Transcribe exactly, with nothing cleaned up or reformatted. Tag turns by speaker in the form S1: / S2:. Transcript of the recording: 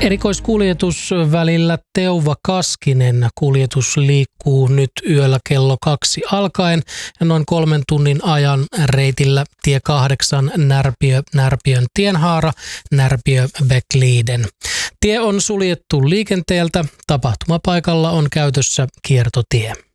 S1: Erikoiskuljetus välillä Teuva-Kaskinen. Kuljetus liikkuu nyt yöllä kello kaksi alkaen ja noin kolmen tunnin ajan reitillä tie kahdeksan Närpiö, Närpiön tienhaara, Närpiö Bäckliden. Tie on suljettu liikenteeltä. Tapahtumapaikalla on käytössä kiertotie.